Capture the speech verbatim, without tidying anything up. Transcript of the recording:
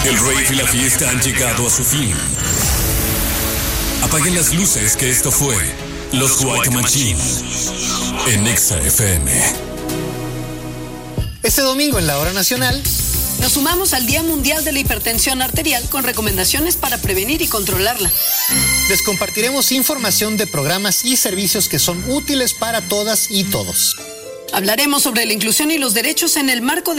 El rave y la fiesta han llegado a su fin. Apaguen las luces, que esto fue Los White Machine en Exa F M. Este domingo en la Hora Nacional nos sumamos al Día Mundial de la Hipertensión Arterial con recomendaciones para prevenir y controlarla. Les compartiremos información de programas y servicios que son útiles para todas y todos. Hablaremos sobre la inclusión y los derechos en el marco de